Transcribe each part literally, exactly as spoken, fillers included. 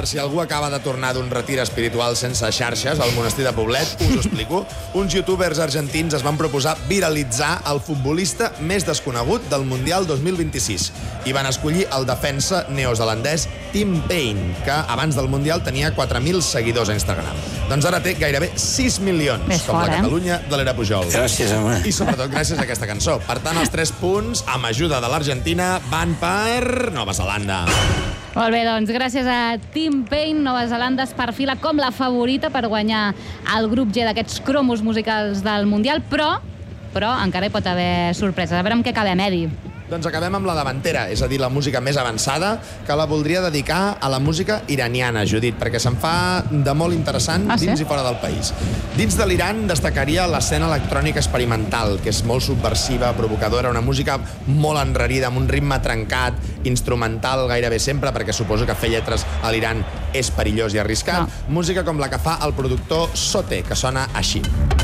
per si algú acaba de tornar d'un retir espiritual sense xarxes al monestir de Poblet, us ho explico. Uns youtubers argentins es van proposar viralitzar el futbolista més desconegut del Mundial dos mil vint-i-sis i van escollir el defensa neozelandès Tim Payne, que abans del Mundial tenia quatre mil seguidors a Instagram. Doncs ara té gairebé sis milions, Més com fort, la eh? Catalunya de l'era Pujol. Gràcies, home. I sobretot gràcies a aquesta cançó. Per tant, els tres punts, amb ajuda de l'Argentina, van per Nova Zelanda. Molt bé, doncs gràcies a Tim Payne, Nova Zelanda es perfila com la favorita per guanyar el grup G d'aquests cromos musicals del Mundial, però, però encara hi pot haver sorpreses. A veure amb què acabem, Edi. Doncs acabem amb la davantera, és a dir, la música més avançada, que la voldria dedicar a la música iraniana, Judit, perquè se'n fa de molt interessant ah, sí? dins i fora del país. Dins de l'Iran destacaria l'escena electrònica experimental, que és molt subversiva, provocadora, una música molt enrarida, amb un ritme trencat, instrumental gairebé sempre, perquè suposo que fer lletres a l'Iran és perillós i arriscat. No. Música com la que fa el productor Sote, que sona així.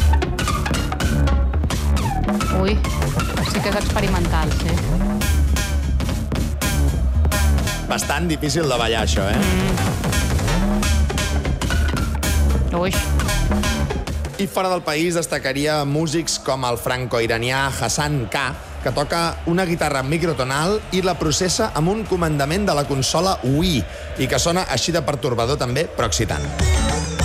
Ui, sí que és experimental, sí. Bastant difícil de ballar, això, eh? Mm. Ui. I fora del país destacaria músics com el franco-iranià Hassan K, que toca una guitarra microtonal i la processa amb un comandament de la consola Wii, i que sona així de pertorbador també, però excitant.